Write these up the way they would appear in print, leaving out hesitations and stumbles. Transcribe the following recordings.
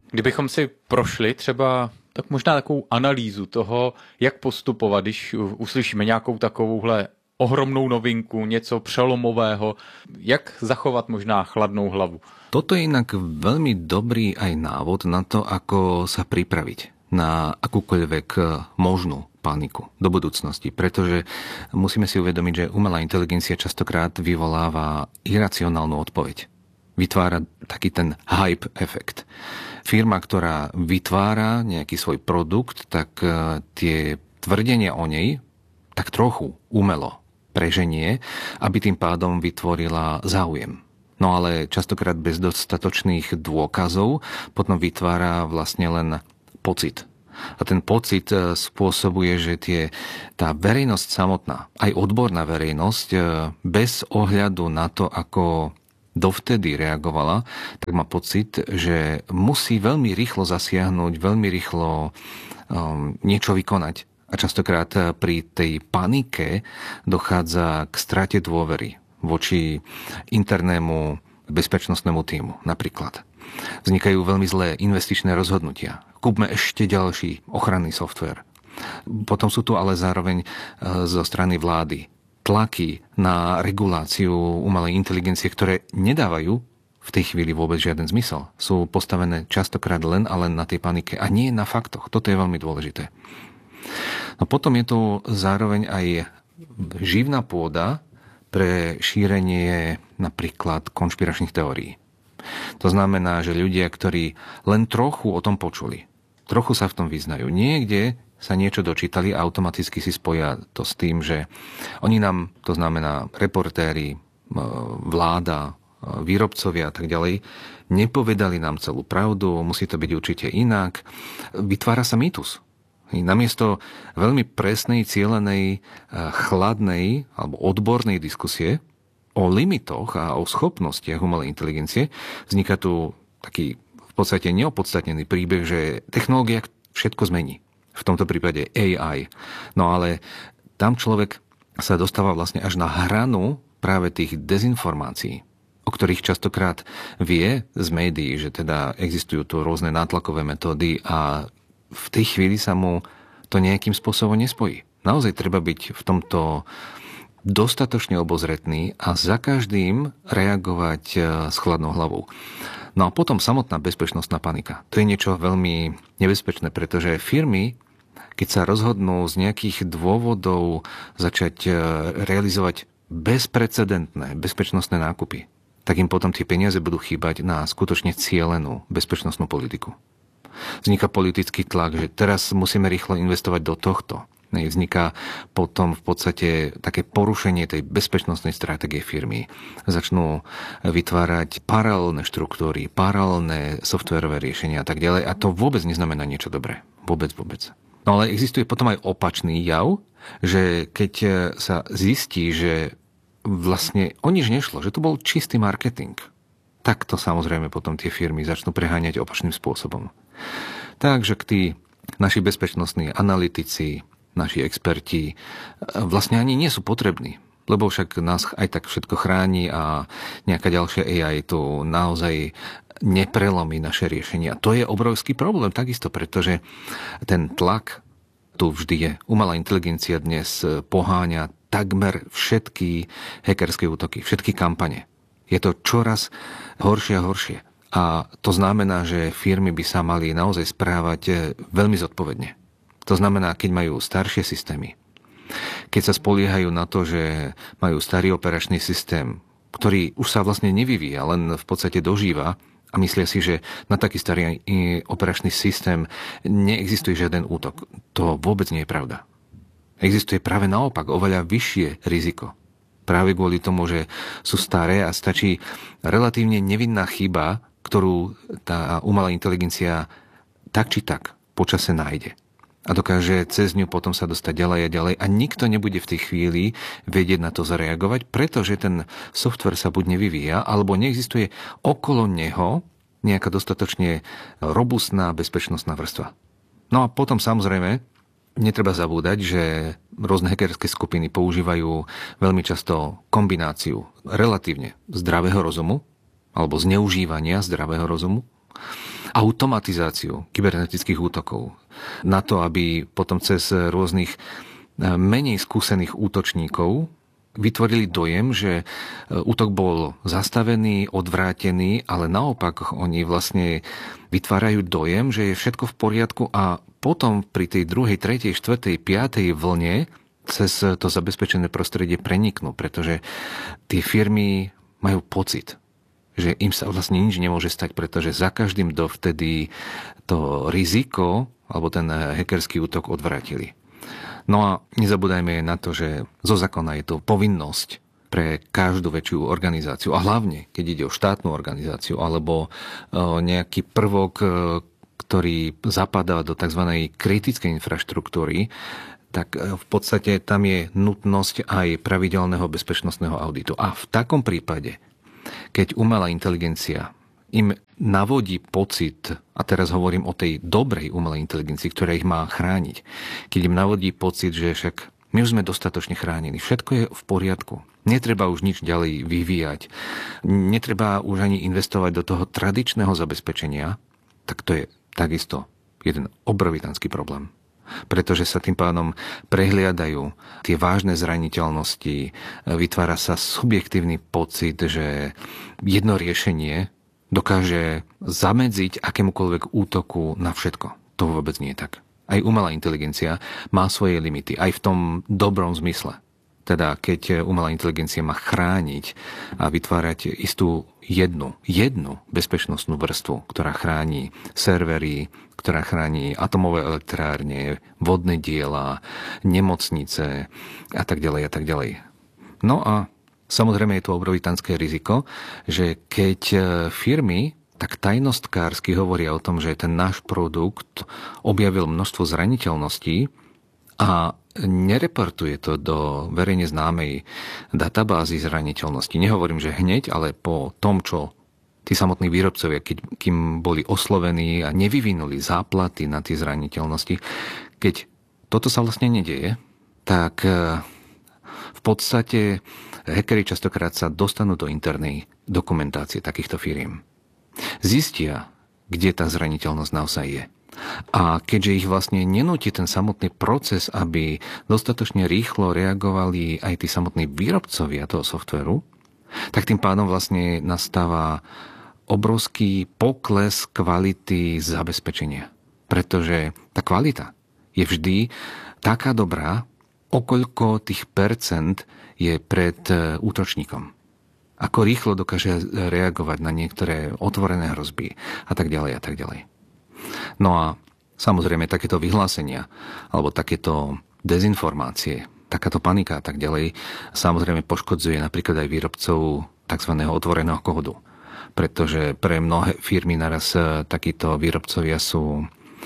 Kdybychom si prošli třeba tak možná takovou analýzu toho, jak postupovat, když uslyšíme nějakou takovouhle ohromnou novinku, něco přelomového, jak zachovat možná chladnou hlavu. Toto je inak veľmi dobrý aj návod na to, ako sa pripraviť na akúkoľvek možnú paniku do budúcnosti, pretože musíme si uvedomiť, že umelá inteligencia častokrát vyvoláva iracionálnu odpoveď. Vytvára taký ten hype efekt. Firma, ktorá vytvára nejaký svoj produkt, tak tie tvrdenia o nej tak trochu umelo preženie, aby tým pádom vytvorila záujem. No ale častokrát bez dostatočných dôkazov potom vytvára vlastne len pocit. A ten pocit spôsobuje, že tá verejnosť samotná, aj odborná verejnosť, bez ohľadu na to, ako dovtedy reagovala, tak má pocit, že musí veľmi rýchlo zasiahnuť, veľmi rýchlo niečo vykonať. A častokrát pri tej panike dochádza k strate dôvery voči internému bezpečnostnému tímu napríklad. Vznikajú veľmi zlé investičné rozhodnutia. Kúpme ešte ďalší ochranný softvér. Potom sú tu ale zároveň zo strany vlády tlaky na reguláciu umelej inteligencie, ktoré nedávajú v tej chvíli vôbec žiaden zmysel. Sú postavené častokrát len a len na tej panike a nie na faktoch. Toto je veľmi dôležité. No potom je tu zároveň aj živná pôda pre šírenie napríklad konšpiračných teórií. To znamená, že ľudia, ktorí len trochu o tom počuli, trochu sa v tom vyznajú, niekde sa niečo dočítali a automaticky si spoja to s tým, že oni nám, to znamená reportéri, vláda, výrobcovia a tak ďalej, nepovedali nám celú pravdu, musí to byť určite inak. Vytvára sa mýtus. Namiesto veľmi presnej, cielenej, chladnej alebo odbornej diskusie o limitoch a o schopnostiach umelej inteligencie vzniká tu taký v podstate neopodstatnený príbeh, že technológia všetko zmení. V tomto prípade AI. No ale tam človek sa dostáva vlastne až na hranu práve tých dezinformácií, o ktorých častokrát vie z médií, že teda existujú tu rôzne nátlakové metódy a v tej chvíli sa mu to nejakým spôsobom nespojí. Naozaj treba byť v tomto dostatočne obozretný a za každým reagovať s chladnou hlavou. No a potom samotná bezpečnostná panika. To je niečo veľmi nebezpečné, pretože firmy, keď sa rozhodnú z nejakých dôvodov začať realizovať bezprecedentné bezpečnostné nákupy, tak im potom tie peniaze budú chýbať na skutočne cielenú bezpečnostnú politiku. Vzniká politický tlak, že teraz musíme rýchlo investovať do tohto. Vzniká potom v podstate také porušenie tej bezpečnostnej stratégie firmy. Začnú vytvárať paralelné štruktúry, paralelné softverové riešenia a tak ďalej. A to vôbec neznamená niečo dobré. Vôbec. No ale existuje potom aj opačný jav, že keď sa zistí, že vlastne o nič nešlo, že to bol čistý marketing, tak to samozrejme potom tie firmy začnú preháňať opačným spôsobom. Takže tí naši bezpečnostní analytici, naši experti vlastne ani nie sú potrební, lebo však nás aj tak všetko chráni a nejaká ďalšia AI tu naozaj neprelomí naše riešenia. To je obrovský problém takisto, pretože ten tlak tu vždy je. Umelá inteligencia dnes poháňa takmer všetky hackerské útoky, všetky kampane. Je to čoraz horšie a horšie. A to znamená, že firmy by sa mali naozaj správať veľmi zodpovedne. To znamená, keď majú staršie systémy, keď sa spoliehajú na to, že majú starý operačný systém, ktorý už sa vlastne nevyvíja, len v podstate dožíva a myslia si, že na taký starý operačný systém neexistuje žiaden útok. To vôbec nie je pravda. Existuje práve naopak oveľa vyššie riziko. Práve kvôli tomu, že sú staré a stačí relatívne nevinná chyba, ktorú tá umelá inteligencia tak či tak počase nájde. A dokáže cez ňu potom sa dostať ďalej a ďalej a nikto nebude v tej chvíli vedieť na to zareagovať, pretože ten software sa buď nevyvíja, alebo neexistuje okolo neho nejaká dostatočne robustná bezpečnostná vrstva. No a potom samozrejme netreba zabúdať, že rôzne hackerské skupiny používajú veľmi často kombináciu relatívne zdravého rozumu alebo zneužívania zdravého rozumu automatizáciu kybernetických útokov. Na to, aby potom cez rôznych menej skúsených útočníkov vytvorili dojem, že útok bol zastavený, odvrátený, ale naopak oni vlastne vytvárajú dojem, že je všetko v poriadku a potom pri tej druhej, tretej, štvrtej, piatej vlne cez to zabezpečené prostredie preniknú, pretože tie firmy majú pocit, že im sa vlastne nič nemôže stať, pretože za každým dovtedy to riziko alebo ten hackerský útok odvrátili. No a nezabúdajme na to, že zo zákona je to povinnosť pre každú väčšiu organizáciu a hlavne, keď ide o štátnu organizáciu alebo nejaký prvok, ktorý zapadá do tzv. Kritickej infraštruktúry, tak v podstate tam je nutnosť aj pravidelného bezpečnostného auditu. A v takom prípade, keď umelá inteligencia im navodí pocit, a teraz hovorím o tej dobrej umelej inteligencii, ktorá ich má chrániť, keď im navodí pocit, že však my už sme dostatočne chránení, všetko je v poriadku, netreba už nič ďalej vyvíjať, netreba už ani investovať do toho tradičného zabezpečenia, tak to je takisto jeden obrovitánsky problém. Pretože sa tým pádom prehliadajú tie vážne zraniteľnosti, vytvára sa subjektívny pocit, že jedno riešenie dokáže zamedziť akémukoľvek útoku na všetko. To vôbec nie je tak. Aj umelá inteligencia má svoje limity, aj v tom dobrom zmysle. Teda keď umelá inteligencia má chrániť a vytvárať istú jednu bezpečnostnú vrstvu, ktorá chráni servery, ktorá chráni atomové elektrárne, vodné diela, nemocnice a tak ďalej a tak ďalej. No a samozrejme je tu obrovitánske riziko, že keď firmy tak tajnostkársky hovoria o tom, že ten náš produkt objavil množstvo zraniteľností a nereportuje to do verejne známej databázy zraniteľnosti. Nehovorím, že hneď, ale po tom, čo tí samotní výrobcovia, kým boli oslovení a nevyvinuli záplaty na tie zraniteľnosti, keď toto sa vlastne nedieje, tak v podstate hackeri častokrát sa dostanú do internej dokumentácie takýchto firiem. Zistia, kde tá zraniteľnosť naozaj je. A keďže ich vlastne nenúti ten samotný proces, aby dostatočne rýchlo reagovali aj tí samotní výrobcovia toho softvéru, tak tým pádom vlastne nastáva obrovský pokles kvality zabezpečenia. Pretože tá kvalita je vždy taká dobrá, okoľko tých percent je pred útočníkom. Ako rýchlo dokáže reagovať na niektoré otvorené hrozby a tak ďalej a tak ďalej. No a samozrejme takéto vyhlásenia alebo takéto dezinformácie, takáto panika a tak ďalej samozrejme poškodzuje napríklad aj výrobcov tzv. Otvoreného kódu. Pretože pre mnohé firmy naraz takíto výrobcovia sú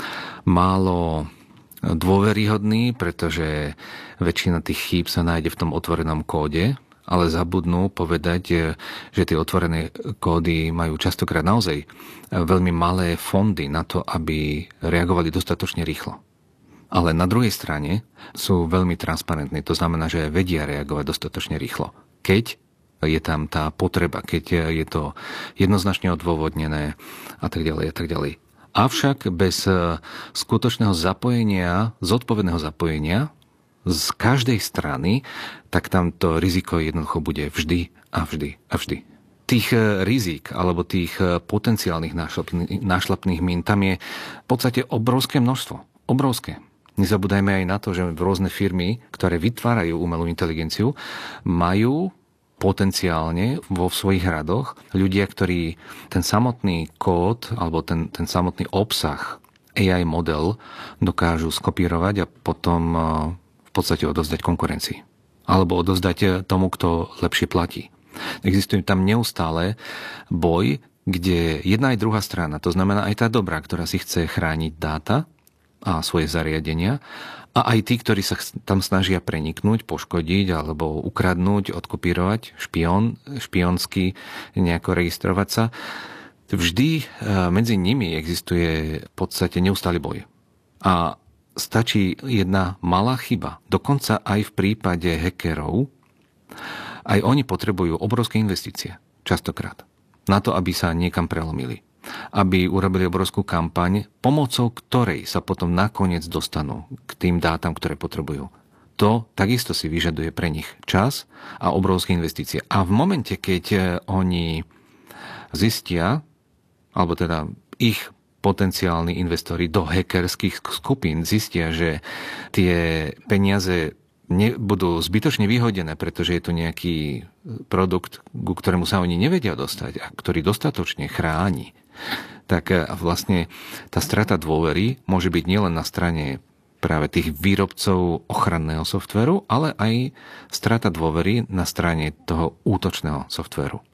málo dôveryhodní, pretože väčšina tých chýb sa nájde v tom otvorenom kóde, ale zabudnú povedať, že tie otvorené kódy majú častokrát naozaj veľmi malé fondy na to, aby reagovali dostatočne rýchlo. Ale na druhej strane sú veľmi transparentní, to znamená, že vedia reagovať dostatočne rýchlo. Keď je tam tá potreba, keď je to jednoznačne odôvodnené a tak ďalej a tak ďalej. Avšak bez skutočného zapojenia, zodpovedného zapojenia z každej strany, tak tam to riziko jednoducho bude vždy a vždy a vždy. Tých rizik alebo tých potenciálnych nášlapných mín tam je v podstate obrovské množstvo. Obrovské. Nezabúdajme aj na to, že rôzne firmy, ktoré vytvárajú umelú inteligenciu, majú potenciálne vo svojich radoch ľudia, ktorí ten samotný kód alebo ten samotný obsah AI model dokážu skopírovať a potom v podstate odovzdať konkurencii. Alebo odovzdať tomu, kto lepšie platí. Existuje tam neustále boj, kde jedna aj druhá strana, to znamená aj tá dobrá, ktorá si chce chrániť dáta a svoje zariadenia, a aj tí, ktorí sa tam snažia preniknúť, poškodiť alebo ukradnúť, odkopírovať, špionsky nejako registrovať sa. Vždy medzi nimi existuje v podstate neustály boj. A stačí jedna malá chyba. Dokonca aj v prípade hackerov, aj oni potrebujú obrovské investície, častokrát, na to, aby sa niekam prelomili. aby urobili obrovskú kampaň, pomocou ktorej sa potom nakoniec dostanú k tým dátam, ktoré potrebujú. To takisto si vyžaduje pre nich čas a obrovské investície. A v momente, keď oni zistia, alebo teda ich potenciálni investori do hackerských skupín zistia, že tie peniaze budú zbytočne vyhodené, pretože je to nejaký produkt, ku ktorému sa oni nevedia dostať a ktorý dostatočne chráni, tak vlastne tá strata dôvery môže byť nielen na strane práve tých výrobcov ochranného softvéru, ale aj strata dôvery na strane toho útočného softvéru.